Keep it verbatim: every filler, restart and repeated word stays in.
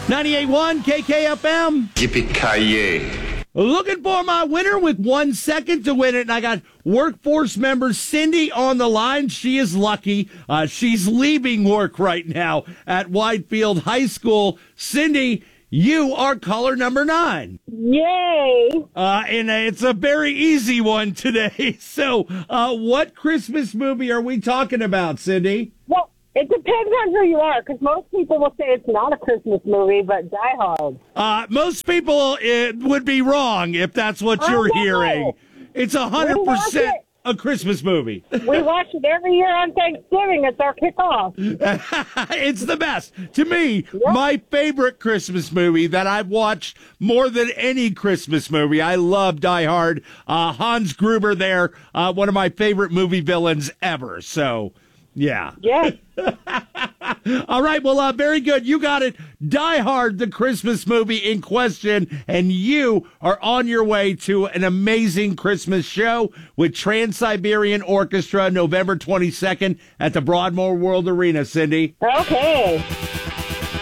ninety-eight point one K K F M. Yippee-ki-yay. Looking for my winner with one second to win it, and I got workforce member Cindy on the line. She is lucky. Uh, she's leaving work right now at Whitefield High School. Cindy, you are caller number nine. Yay! Uh, and it's a very easy one today. So, uh, what Christmas movie are we talking about, Cindy? Well, it depends on who you are, because most people will say it's not a Christmas movie, but Die Hard. Uh, most people it would be wrong if that's what Oh, you're no. hearing. It's a hundred We watch percent it. a Christmas movie. We watch it every year on Thanksgiving. It's our kickoff. It's the best. To me, my favorite Christmas movie that I've watched more than any Christmas movie. I love Die Hard. Uh, Hans Gruber there, uh, one of my favorite movie villains ever. So, yeah. Yes. All right, well, uh, very good. You got it. Die Hard, the Christmas movie in question, and you are on your way to an amazing Christmas show with Trans-Siberian Orchestra November twenty-second at the Broadmoor World Arena, Cindy. Okay.